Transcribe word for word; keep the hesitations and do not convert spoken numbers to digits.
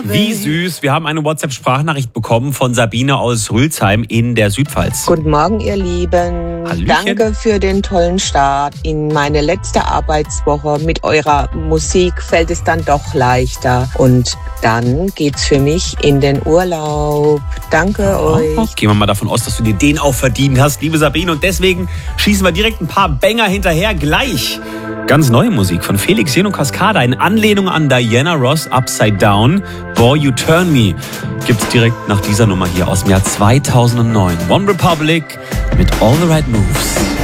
Wie süß. Wir haben eine WhatsApp-Sprachnachricht bekommen von Sabine aus Rülsheim in der Südpfalz. Guten Morgen, ihr Lieben. Hallöchen. Danke für den tollen Start in meine letzte Arbeitswoche. Mit eurer Musik fällt es dann doch leichter. Und dann geht's für mich in den Urlaub. Danke euch. Gehen wir mal davon aus, dass du dir den auch verdient hast, liebe Sabine. Und deswegen schießen wir direkt ein paar Banger hinterher gleich. Ganz neue Musik von Felix Jen und Cascada in Anlehnung an Diana Ross, Upside Down, Boy You Turn Me. Gibt's direkt nach dieser Nummer hier aus dem Jahr zweitausendneun. One Republic mit All the Right Moves.